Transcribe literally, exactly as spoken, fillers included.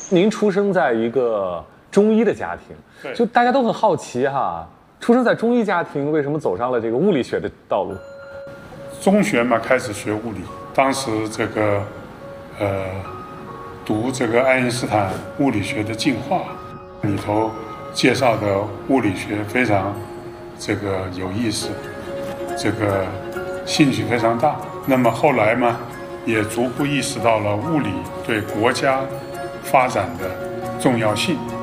您出生在一个中医的家庭，就大家都很好奇哈，出生在中医家庭，为什么走上了这个物理学的道路？ 中学嘛，开始学物理，当时这个呃读这个爱因斯坦物理学的进化里头介绍的物理学非常这个有意思，这个兴趣非常大。那么后来嘛，也逐步意识到了物理对国家发展的重要性。